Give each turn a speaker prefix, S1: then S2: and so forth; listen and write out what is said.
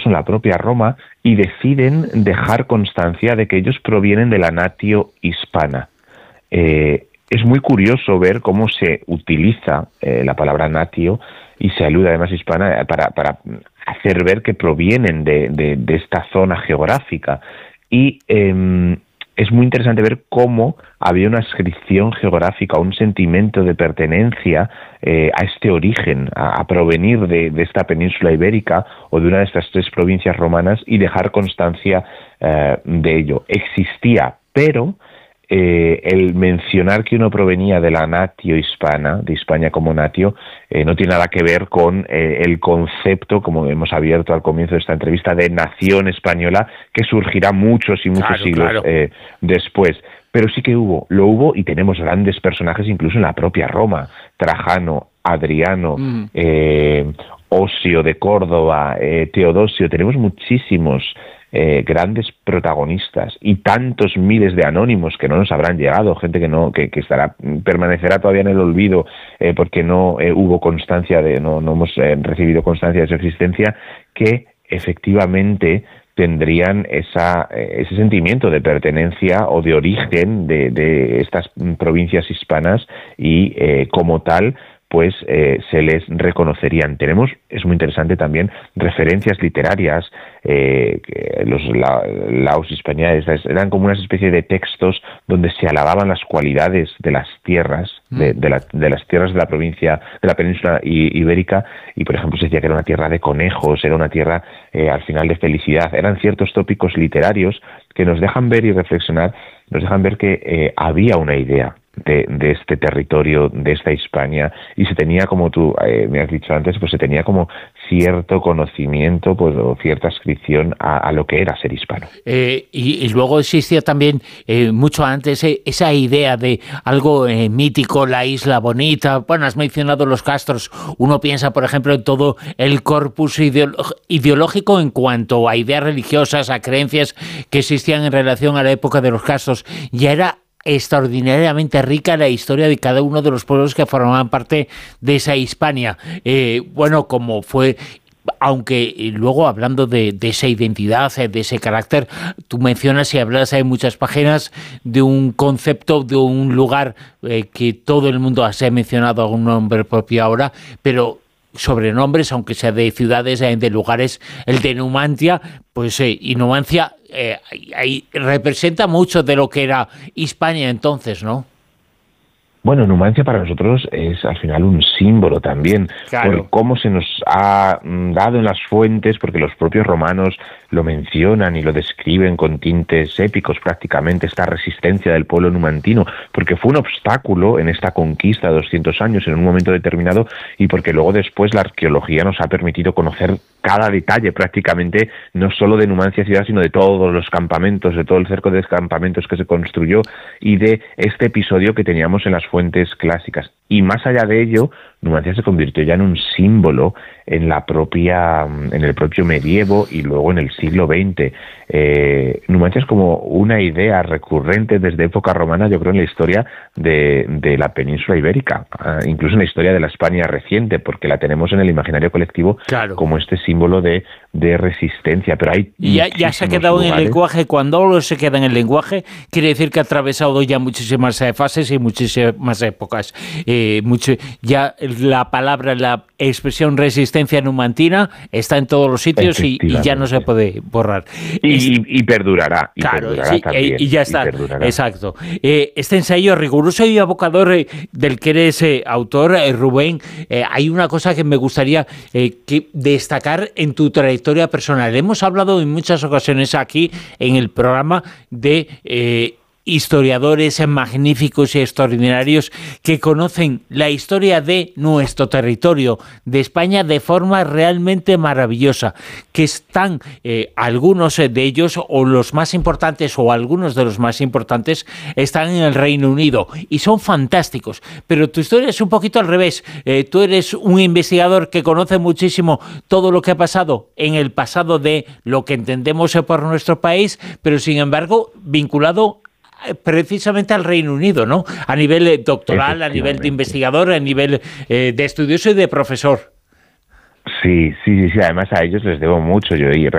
S1: incluso en la propia Roma, y deciden dejar constancia de que ellos provienen de la natio hispana. Es muy curioso ver cómo se utiliza la palabra natio y se alude además hispana para hacer ver que provienen de esta zona geográfica. Y es muy interesante ver cómo había una ascripción geográfica, un sentimiento de pertenencia a este origen, a provenir de esta península ibérica o de una de estas 3 provincias romanas, y dejar constancia de ello. Existía, pero el mencionar que uno provenía de la natio hispana, de Hispania como natio, no tiene nada que ver con el concepto, como hemos abierto al comienzo de esta entrevista, de nación española, que surgirá muchos y muchos siglos después. Pero sí que lo hubo, y tenemos grandes personajes incluso en la propia Roma: Trajano, Adriano, Osio de Córdoba, Teodosio. Tenemos muchísimos grandes protagonistas y tantos miles de anónimos que no nos habrán llegado, gente que permanecerá todavía en el olvido porque no hubo constancia no hemos recibido constancia de su existencia, que efectivamente tendrían ese sentimiento de pertenencia o de origen de estas provincias hispanas, y como tal pues se les reconocerían. Es muy interesante también, referencias literarias. Los laus hispaniae eran como una especie de textos donde se alababan las cualidades de las tierras, de las tierras de la provincia, de la península ibérica, y por ejemplo se decía que era una tierra de conejos, era una tierra al final de felicidad. Eran ciertos tópicos literarios que nos dejan ver y reflexionar, nos dejan ver que había una idea de este territorio, de esta Hispania, y se tenía, como tú me has dicho antes, pues se tenía como cierto conocimiento, pues, o cierta adscripción a lo que era ser hispano.
S2: Y luego existía también, mucho antes, esa idea de algo mítico, la isla bonita. Bueno, has mencionado los castros. Uno piensa, por ejemplo, en todo el corpus ideológico en cuanto a ideas religiosas, a creencias que existían en relación a la época de los castros. Ya era extraordinariamente rica la historia de cada uno de los pueblos que formaban parte de esa Hispania. Bueno, como fue, aunque luego hablando de esa identidad, de ese carácter, tú mencionas y hablas en muchas páginas de un concepto, de un lugar que todo el mundo se ha mencionado algún nombre propio ahora, pero sobrenombres, aunque sea de ciudades, de lugares, el de Numancia, pues y Numancia ahí representa mucho de lo que era Hispania entonces, ¿no?
S1: Bueno, Numancia para nosotros es al final un símbolo también,
S2: claro,
S1: por cómo se nos ha dado en las fuentes, porque los propios romanos lo mencionan y lo describen con tintes épicos prácticamente, esta resistencia del pueblo numantino, porque fue un obstáculo en esta conquista de 200 años en un momento determinado, y porque luego después la arqueología nos ha permitido conocer cada detalle prácticamente, no solo de Numancia ciudad, sino de todos los campamentos, de todo el cerco de campamentos que se construyó, y de este episodio que teníamos en las fuentes clásicas. Y más allá de ello, Numancia se convirtió ya en un símbolo en el propio medievo y luego en el siglo XX. Numancia es como una idea recurrente desde época romana, yo creo, en la historia de la península ibérica, incluso en la historia de la España reciente, porque la tenemos en el imaginario colectivo, claro, como este símbolo de resistencia. Pero hay
S2: ya se ha quedado lugares en el lenguaje. Cuando algo se queda en el lenguaje, quiere decir que ha atravesado ya muchísimas fases y muchísimas épocas. Ya la palabra, la expresión resistencia numantina está en todos los sitios y ya no se puede borrar.
S1: Y perdurará.
S2: Claro,
S1: perdurará también,
S2: y ya está. Exacto. Este ensayo riguroso y evocador del que eres autor, Rubén, hay una cosa que me gustaría destacar en tu trayectoria personal. Hemos hablado en muchas ocasiones aquí en el programa de historiadores magníficos y extraordinarios que conocen la historia de nuestro territorio, de España, de forma realmente maravillosa, que están algunos de ellos, o los más importantes, o algunos de los más importantes, están en el Reino Unido y son fantásticos. Pero tu historia es un poquito al revés. Tú eres un investigador que conoce muchísimo todo lo que ha pasado en el pasado de lo que entendemos por nuestro país, pero sin embargo vinculado precisamente al Reino Unido, ¿no? A nivel doctoral, a nivel de investigador, a nivel de estudioso y de profesor.
S1: Sí, además a ellos les debo mucho. Yo